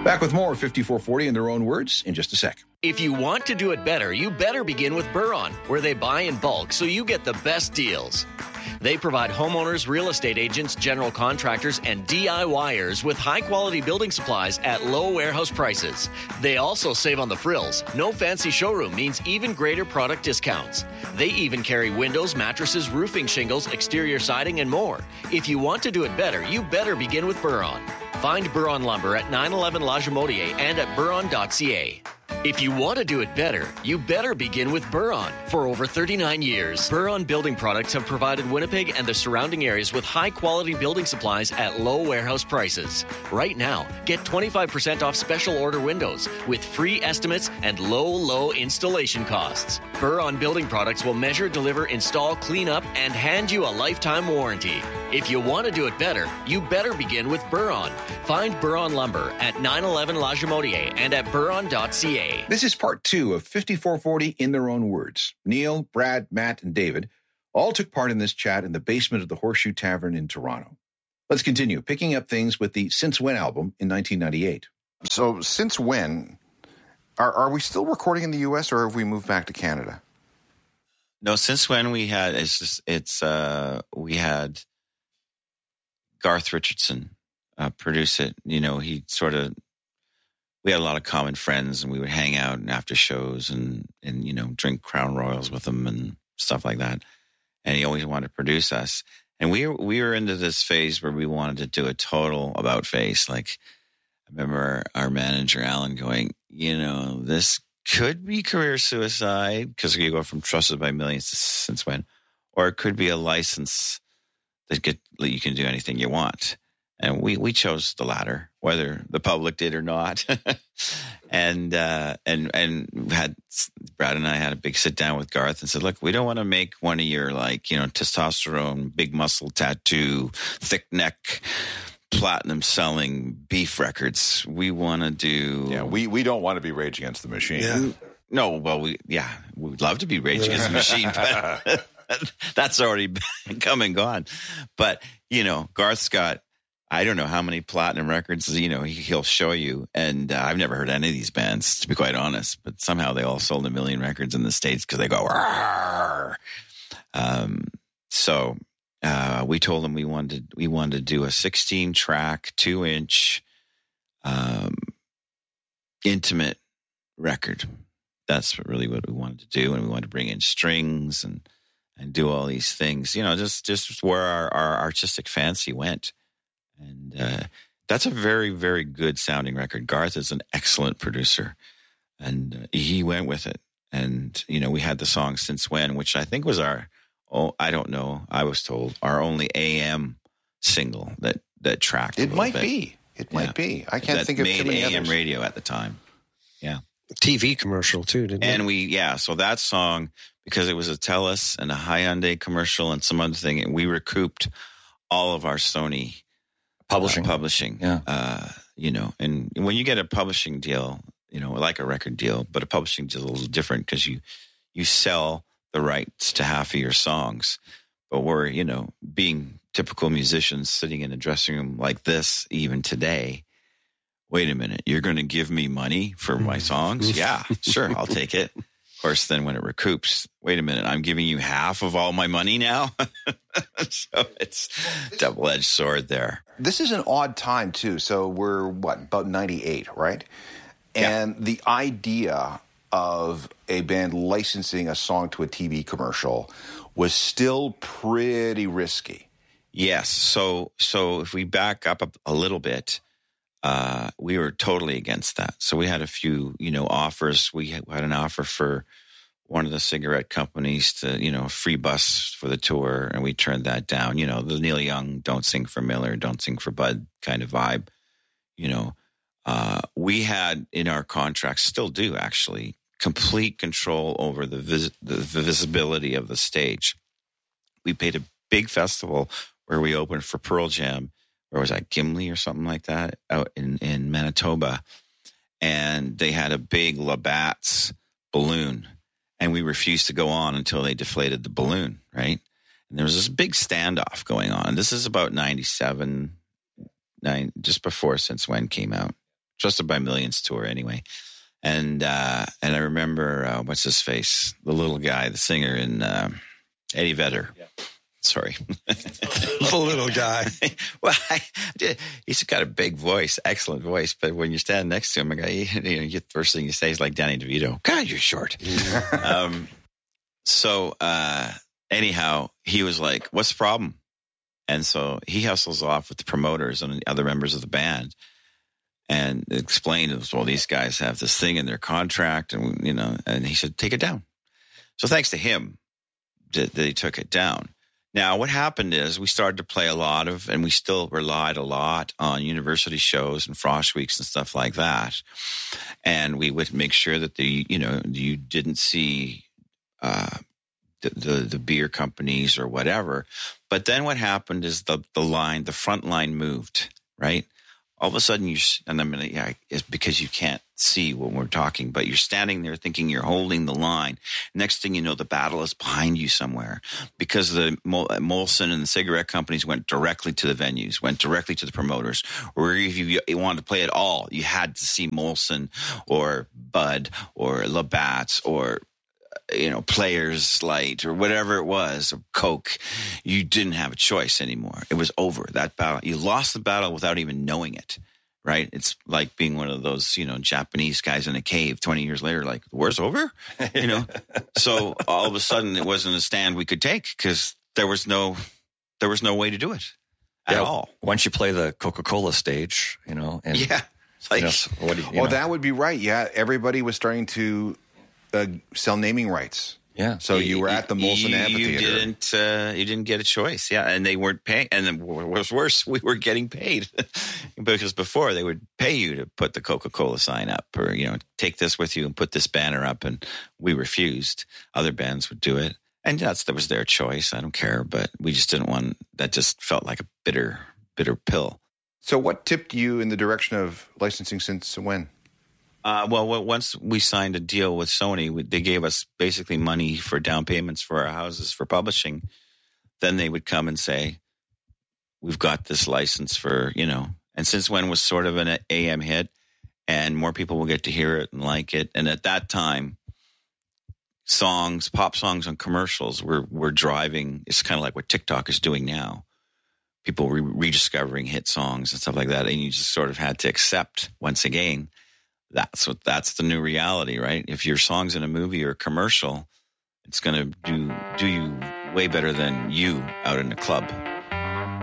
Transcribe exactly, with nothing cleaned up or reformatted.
Back with more fifty-four forty in their own words in just a sec. If you want to do it better, you better begin with Buron, where they buy in bulk so you get the best deals. They provide homeowners, real estate agents, general contractors, and DIYers with high-quality building supplies at low warehouse prices. They also save on the frills. No fancy showroom means even greater product discounts. They even carry windows, mattresses, roofing shingles, exterior siding, and more. If you want to do it better, you better begin with Buron. Find Buron Lumber at nine eleven La Jamodier and at buron dot c a. If you want to do it better, you better begin with Buron. For over thirty-nine years, Buron Building Products have provided Winnipeg and the surrounding areas with high-quality building supplies at low warehouse prices. Right now, get twenty-five percent off special order windows with free estimates and low, low installation costs. Buron Building Products will measure, deliver, install, clean up, and hand you a lifetime warranty. If you want to do it better, you better begin with Buron. Find Buron Lumber at nine eleven La Jamodier and at buron dot c a. This is part two of fifty-four forty in their own words. Neil, Brad, Matt, and David all took part in this chat in the basement of the Horseshoe Tavern in Toronto. Let's continue, picking up things with the Since When album in nineteen ninety-eight. So, since when? Are, are we still recording in the U S or have we moved back to Canada? No, Since When we had, it's just, it's, uh, we had Garth Richardson uh, produce it. You know, he sort of, we had a lot of common friends and we would hang out after shows and, and, you know, drink Crown Royals with him and stuff like that. And he always wanted to produce us. And we were, we were into this phase where we wanted to do a total about face. Like, I remember our manager, Alan, going, you know, this could be career suicide because you go from Trusted by Millions to Since When, or it could be a license that get, you can do anything you want. And we, we chose the latter, whether the public did or not. and uh, and and had Brad and I had a big sit down with Garth and said, look, we don't want to make one of your, like, you know, testosterone, big muscle tattoo, thick neck, platinum selling beef records. We want to do. Yeah, we, we don't want to be Rage Against the Machine. Yeah. No, well, we yeah, we'd love to be Rage Against the Machine, but that's already been come and gone. But, you know, Garth's got, I don't know how many platinum records, you know, he, he'll show you. And uh, I've never heard any of these bands, to be quite honest. But somehow they all sold a million records in the States because they go, Rawr! Um, so uh, we told them we wanted, we wanted to do a sixteen track, two inch um, intimate record. That's really what we wanted to do. And we wanted to bring in strings and, and do all these things, you know, just, just where our, our artistic fancy went. And uh, that's a very, very good sounding record. Garth is an excellent producer, and uh, he went with it. And, you know, we had the song Since When, which I think was our, oh, I don't know, I was told, our only A M single that, that tracked a It might bit. be. It Yeah. might be. I can't that think of made too many A M others. radio at the time. Yeah. T V commercial too, didn't And it? we, yeah, so that song, because it was a TELUS and a Hyundai commercial and some other thing, and we recouped all of our Sony Publishing. Uh, publishing. Yeah. Uh, you know, and when you get a publishing deal, you know, like a record deal, but a publishing deal is a little different because you, you sell the rights to half of your songs. But we're, you know, being typical musicians sitting in a dressing room like this, even today, wait a minute, you're going to give me money for my songs? Yeah, sure, I'll take it. Of course, then when it recoups, wait a minute, I'm giving you half of all my money now? So it's double-edged sword there. This is an odd time, too. So we're, what, about ninety-eight, right? Yeah. And the idea of a band licensing a song to a T V commercial was still pretty risky. Yes. So so if we back up a, a little bit, uh, we were totally against that. So we had a few, you know, offers. We had, had an offer for one of the cigarette companies to, you know, a free bus for the tour, and we turned that down. You know, the Neil Young, don't sing for Miller, don't sing for Bud kind of vibe. You know, uh, we had in our contracts, still do actually, complete control over the, vis- the visibility of the stage. We paid a big festival where we opened for Pearl Jam, where was that, Gimli or something like that, out in, in Manitoba. And they had a big Labatt's balloon, and we refused to go on until they deflated the balloon, right? And there was this big standoff going on. This is about ninety-seven, nine, just before Since When came out, Trusted by Millions tour anyway. And uh, and I remember, uh, what's his face? The little guy, the singer in uh, Eddie Vedder. Yeah. Sorry. The little guy. Well, I did. He's got a big voice, excellent voice. But when you stand next to him, a guy, you know, the first thing you say is like Danny DeVito. God, you're short. um, so uh, anyhow, he was like, what's the problem? And so he hustles off with the promoters and the other members of the band and explained, well, these guys have this thing in their contract, and you know, and he said, take it down. So thanks to him that, that he took it down. Now, what happened is we started to play a lot of, and we still relied a lot on university shows and Frost Weeks and stuff like that. And we would make sure that the, you know, you didn't see uh, the, the the beer companies or whatever. But then what happened is the the line, the front line moved, right? All of a sudden, you and I mean, yeah, it's because you can't see what we're talking, but you're standing there thinking you're holding the line. Next thing you know, the battle is behind you somewhere because the Molson and the cigarette companies went directly to the venues, went directly to the promoters. Or if you, you wanted to play at all, you had to see Molson or Bud or Labatt's or, you know, Players Light or whatever it was, or Coke. You didn't have a choice anymore. It was over. That battle, you lost the battle without even knowing it, right? It's like being one of those, you know, Japanese guys in a cave twenty years later, like, the war's over, you know? So all of a sudden it wasn't a stand we could take because there was no, there was no way to do it at yeah, all. Once you play the Coca-Cola stage, you know, and yeah, like, you know, so what do you, you well, know. that would be right. Yeah, everybody was starting to uh, sell naming rights. Yeah. So you were at the Molson you, Amphitheater. You didn't. Uh, you didn't get a choice. Yeah, and they weren't paying. And then what was worse, we were getting paid because before they would pay you to put the Coca-Cola sign up, or you know, take this with you and put this banner up, and we refused. Other bands would do it, and that's that was their choice. I don't care, but we just didn't want. That just felt like a bitter, bitter pill. So what tipped you in the direction of licensing since when? Uh, well, once we signed a deal with Sony, they gave us basically money for down payments for our houses for publishing. Then they would come and say, we've got this license for, you know, and Since When was sort of an A M hit, and more people will get to hear it and like it. And at that time, songs, pop songs on commercials were, were driving. It's kind of like what TikTok is doing now. People re- rediscovering hit songs and stuff like that. And you just sort of had to accept, once again, That's what. That's the new reality, right? If your song's in a movie or a commercial, it's going to do do you way better than you out in a club.